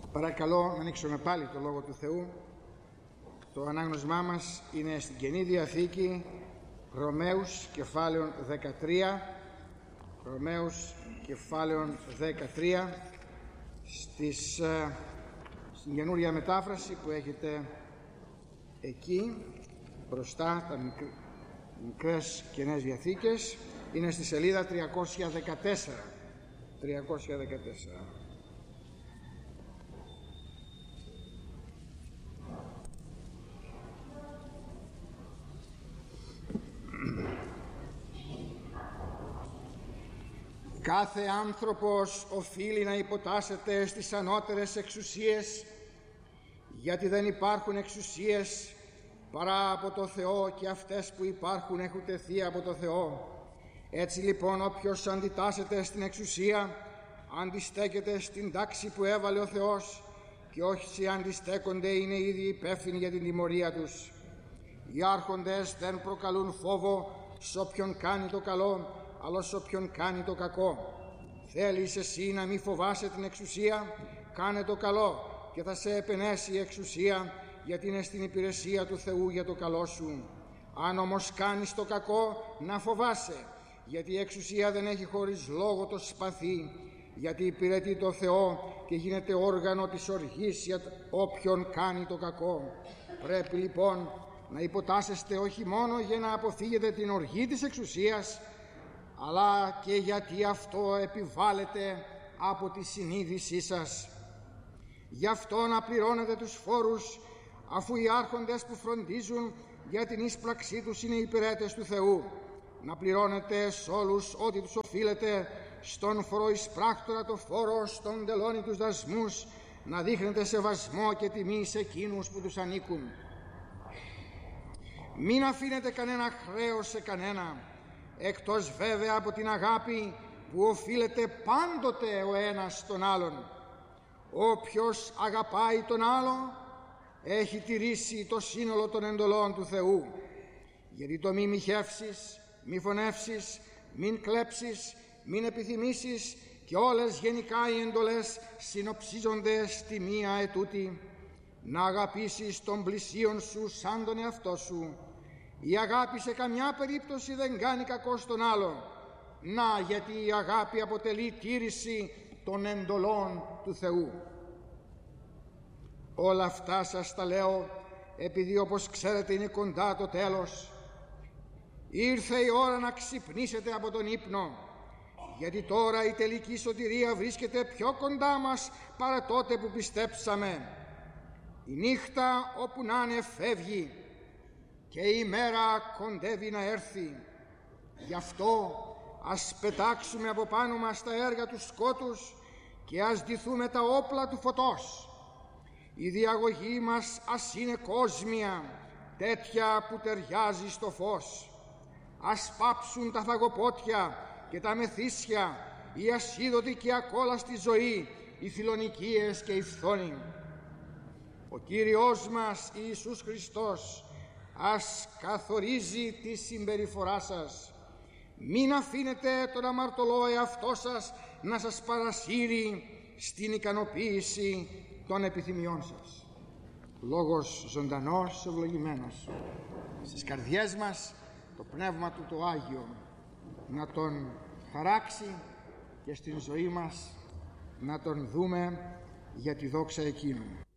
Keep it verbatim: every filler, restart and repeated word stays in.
Παρακαλώ να ανοίξουμε πάλι το Λόγο του Θεού. Το ανάγνωσμά μας είναι στην Καινή Διαθήκη, Ρωμαίους κεφάλαιον δεκατρία, Ρωμαίους κεφάλαιον δεκατρία, στις, στην καινούρια μετάφραση που έχετε εκεί μπροστά, τα μικ, μικρές Καινές Διαθήκες, είναι στη σελίδα τριακόσια δεκατέσσερα. τριακόσια δεκατέσσερα. Κάθε άνθρωπος οφείλει να υποτάσσεται στις ανώτερες εξουσίες, γιατί δεν υπάρχουν εξουσίες παρά από το Θεό και αυτές που υπάρχουν έχουν τεθεί από το Θεό. Έτσι λοιπόν όποιος αντιτάσσεται στην εξουσία αντιστέκεται στην τάξη που έβαλε ο Θεός, και όσοι αντιστέκονται είναι ήδη υπεύθυνοι για την τιμωρία τους. Οι άρχοντες δεν προκαλούν φόβο σ' όποιον κάνει το καλό, αλλά σ' όποιον κάνει το κακό. Θέλεις εσύ να μη φοβάσαι την εξουσία? Κάνε το καλό και θα σε επενέσει η εξουσία, γιατί είναι στην υπηρεσία του Θεού για το καλό σου. Αν όμως κάνεις το κακό, να φοβάσαι, γιατί η εξουσία δεν έχει χωρίς λόγο το σπαθί, γιατί υπηρετεί το Θεό και γίνεται όργανο της οργής για όποιον κάνει το κακό. Πρέπει λοιπόν να υποτάσσεστε όχι μόνο για να αποφύγετε την οργή της εξουσίας, αλλά και γιατί αυτό επιβάλλεται από τη συνείδησή σας. Γι' αυτό να πληρώνετε τους φόρους, αφού οι άρχοντες που φροντίζουν για την ίσπραξή τους είναι υπηρέτες του Θεού. Να πληρώνετε σ' όλους ό,τι τους οφείλετε, στον φοροεισπράκτορα το φόρο, στον τελώνει τους δασμούς, να δείχνετε σεβασμό και τιμή σε εκείνους που τους ανήκουν. Μην αφήνετε κανένα χρέος σε κανένα, εκτός βέβαια από την αγάπη που οφείλεται πάντοτε ο ένας τον άλλον. Όποιος αγαπάει τον άλλο έχει τηρήσει το σύνολο των εντολών του Θεού. Γιατί το μη μοιχεύσεις, μη φωνεύσεις, μην κλέψεις, μην επιθυμήσεις και όλες γενικά οι εντολές συνοψίζονται στη μία ετούτη: να αγαπήσεις τον πλησίον σου σαν τον εαυτό σου. Η αγάπη σε καμιά περίπτωση δεν κάνει κακό στον άλλο. Να, γιατί η αγάπη αποτελεί τήρηση των εντολών του Θεού. Όλα αυτά σας τα λέω επειδή, όπως ξέρετε, είναι κοντά το τέλος. Ήρθε η ώρα να ξυπνήσετε από τον ύπνο, γιατί τώρα η τελική σωτηρία βρίσκεται πιο κοντά μας παρά τότε που πιστέψαμε. Η νύχτα όπου να είναι φεύγει και η μέρα κοντεύει να έρθει. Γι' αυτό ας πετάξουμε από πάνω μας τα έργα του σκότους και ας ντυθούμε τα όπλα του φωτός. Η διαγωγή μας ας είναι κόσμια, τέτοια που ταιριάζει στο φως. Ας πάψουν τα φαγοπότια και τα μεθύσια, η ασίδωτη και ακόλαστη ζωή, οι φιλονικίες και οι φθόνοι. Ο Κύριος μας Ιησούς Χριστός ας καθορίζει τη συμπεριφορά σας. Μην αφήνετε τον αμαρτωλό εαυτό σας να σας παρασύρει στην ικανοποίηση των επιθυμιών σας. Λόγος ζωντανός, ευλογημένος στις καρδιές μας, το Πνεύμα του το Άγιο να τον χαράξει και στην ζωή μας να τον δούμε για τη δόξα εκείνου.